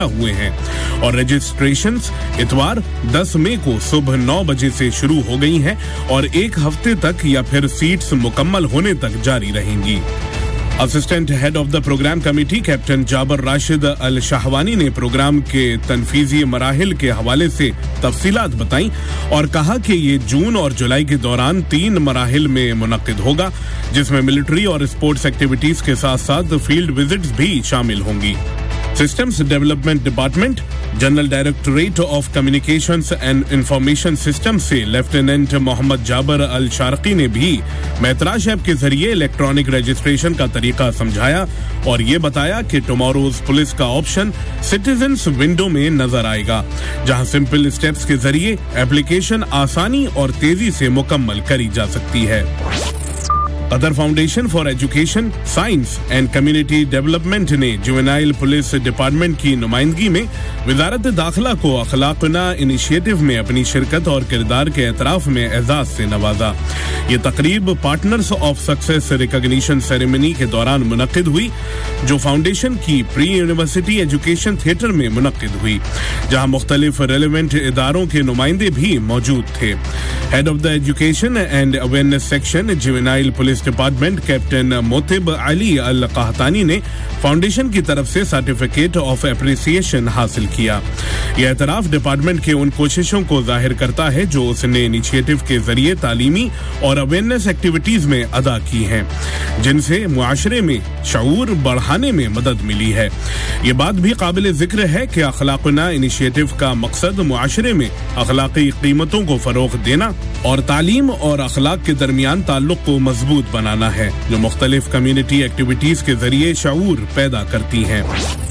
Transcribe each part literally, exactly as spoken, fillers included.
हुए हैं और रजिस्ट्रेशंस इतवार दस मई को सुबह नौ बजे से शुरू हो गई हैं और एक हफ्ते तक या फिर सीट्स मुकम्मल होने तक जारी रहेंगी। Assistant head of the programme committee captain जाबर राशिद अल शाहवानी ने प्रोग्राम के तनफीजी मराहिल के हवाले से तफसीलात बताई और कहा कि ये जून और जुलाई के दौरान तीन मराहिल में मुनक्किद होगा, जिसमें मिलिट्री और स्पोर्ट्स एक्टिविटीज के साथ साथ फील्ड विजिट्स भी शामिल होंगी। Systems development department, general directorate of communications and information system से लेफ्टिनेंट मोहम्मद जाबर अल शारकी ने भी मैतराज ऐप के जरिए इलेक्ट्रॉनिक रजिस्ट्रेशन का तरीका समझाया और ये बताया कि टुमारोज पुलिस का ऑप्शन सिटीजन्स विंडो में नजर आएगा, जहां सिंपल स्टेप्स के जरिए एप्लीकेशन आसानी और तेजी से मुकम्मल करी जा सकती है। Qatar foundation for education, science and community development ने जुवेनाइल पुलिस डिपार्टमेंट की नुमाइंदगी में वजारत दाखिला को अखलाकना इनिशिएटिव में अपनी शिरकत और किरदार के एतराफ में एजाज से नवाजा। ये तकरीब partners of success recognition ceremony के दौरान मुनक्किद हुई, जो फाउंडेशन की प्री यूनिवर्सिटी एजुकेशन थिएटर में मुनक्किद हुई, जहां मुख्तलिफ रेलेवेंट इदारों के नुमाइंदे भी मौजूद थे। Head of the education and awareness section juvenile police department captain मोतिब Ali अल कहतानी ने फाउंडेशन की तरफ से सर्टिफिकेट ऑफ एप्रिसिएशन हासिल किया। यह एतराफ डिपार्टमेंट के उन कोशिशों को जाहिर करता है जो उसने इनिशिएटिव के जरिए तालीमी और अवेयरनेस एक्टिविटीज में अदा की हैं, जिनसे मुआशरे में शऊर बढ़ाने में मदद मिली है। ये बात भी काबिल जिक्र है कि अखलाकना इनिशिएटिव का मकसद मुआशरे में अखलाकी कीमतों को फरोग देना और तालीम और अखलाक के दरमियान ताल्लुक को मजबूत बनाना है, जो मुख्तलिफ कम्युनिटी एक्टिविटीज के जरिए शऊर पैदा करती हैं।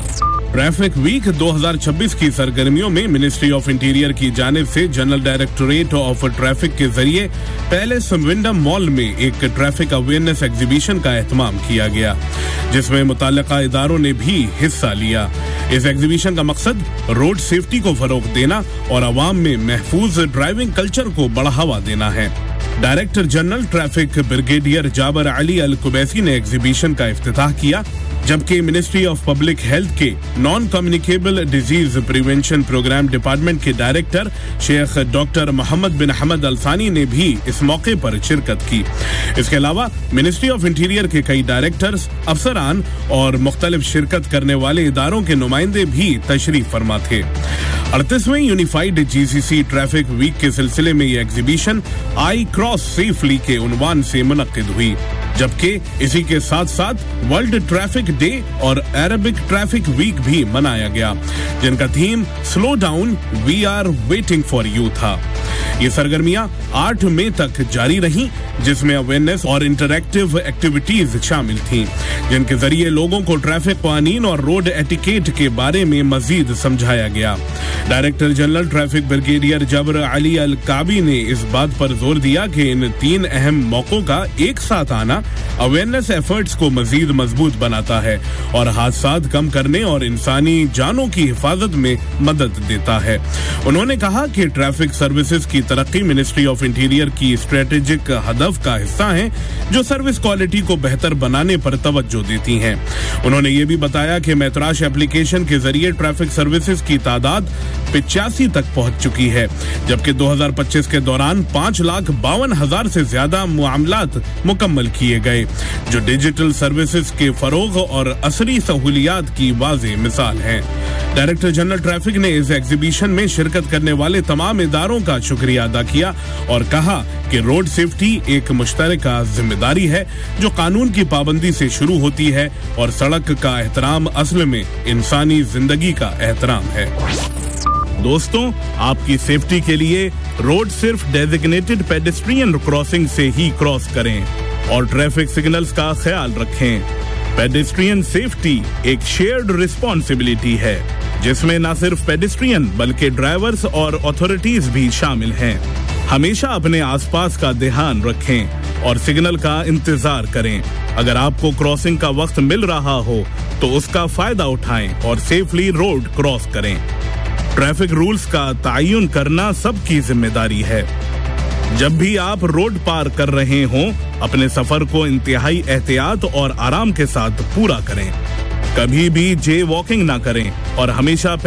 ट्रैफिक वीक दो हज़ार छब्बीस की सरगर्मियों में मिनिस्ट्री ऑफ इंटीरियर की जानिब से जनरल डायरेक्टोरेट ऑफ ट्रैफिक के जरिए पैलेस विंडम मॉल में एक ट्रैफिक अवेयरनेस एग्जीबिशन का एहतमाम किया गया, जिसमें मुताल्लिका इदारों ने भी हिस्सा लिया। इस एग्जीबिशन का मकसद रोड सेफ्टी को फरोग देना और अवाम में महफूज ड्राइविंग कल्चर को बढ़ावा देना है। डायरेक्टर जनरल ट्रैफिक ब्रिगेडियर जाबर अली अल कुबैसी ने एग्जीबिशन का इफ्तिताह किया, जबकि मिनिस्ट्री ऑफ पब्लिक हेल्थ के non communicable disease prevention programme department के डायरेक्टर शेख डॉक्टर मोहम्मद बिन अहमद अल्सानी ने भी इस मौके पर शिरकत की। इसके अलावा मिनिस्ट्री ऑफ इंटीरियर के कई डायरेक्टर्स, अफसरान और मुख्तलिफ शिरकत करने वाले इदारों के नुमाइंदे भी तशरीफ फरमा थे। अड़तीसवें यूनिफाइड जीसीसी ट्रैफिक वीक के सिलसिले में ये एग्जीबिशन आई क्रॉस सेफली के उन्वान से मुनक्किद हुई, जबकि इसी के साथ साथ वर्ल्ड ट्रैफिक डे और अरबिक ट्रैफिक वीक भी मनाया गया, जिनका theme slow down we are waiting for you था। ये सरगर्मियां आठ मई तक जारी रहीं, जिसमें अवेयरनेस और इंटरैक्टिव एक्टिविटीज शामिल थीं, जिनके जरिए लोगों को ट्रैफिक कानून और रोड एटिकेट के बारे में मजीद समझाया गया। डायरेक्टर जनरल ट्रैफिक ब्रिगेडियर जाबर अली अल काबी ने इस बात पर जोर दिया कि इन तीन अहम मौकों का एक साथ आना अवेयरनेस एफर्ट्स को मजीद मजबूत बनाता है और हादसात कम करने और इंसानी जानों की हिफाजत में मदद देता है। उन्होंने कहा कि ट्रैफिक सर्विसेज की तरक्की मिनिस्ट्री ऑफ इंटीरियर की स्ट्रेटेजिक हदफ का हिस्सा है, जो सर्विस क्वालिटी को बेहतर बनाने पर तवज्जो देती हैं। उन्होंने ये भी बताया कि मैतराज एप्लीकेशन के जरिए ट्रैफिक सर्विसेज की तादाद पिचासी तक पहुंच चुकी है, जबकि दो हज़ार पच्चीस के दौरान पाँच लाख बावन हजार से ज्यादा मामलात मुकम्मल किए गए, जो डिजिटल सर्विसेज के फरोग और असरी सहूलियात की वाज़ेह मिसाल है। डायरेक्टर जनरल ट्रैफिक ने इस एग्जीबिशन में शिरकत करने वाले तमाम इदारों का शुक्रिया अदा किया और कहा कि रोड सेफ्टी एक मुश्तरका जिम्मेदारी है, जो कानून की पाबंदी से शुरू होती है और सड़क का एहतराम असल में इंसानी जिंदगी का एहतराम है। दोस्तों, आपकी सेफ्टी के लिए रोड सिर्फ डेजिग्नेटेड पेडेस्ट्रियन क्रॉसिंग से ही क्रॉस करें और ट्रैफिक सिग्नल्स का ख्याल रखें। पेडेस्ट्रियन सेफ्टी एक शेयर्ड रिस्पॉन्सिबिलिटी है, जिसमें न सिर्फ पेडेस्ट्रियन बल्कि ड्राइवर्स और अथॉरिटीज भी शामिल हैं। हमेशा अपने आसपास का ध्यान रखें और सिग्नल का इंतजार करें। अगर आपको क्रॉसिंग का वक्त मिल रहा हो तो उसका फायदा उठाएं और सेफली रोड क्रॉस करें। ट्रैफिक रूल्स का तायुन करना सबकी जिम्मेदारी है। जब भी आप रोड पार कर रहे हों, अपने सफर को इंतहाई एहतियात और आराम के साथ पूरा करें। कभी भी जे वॉकिंग ना करें और हमेशा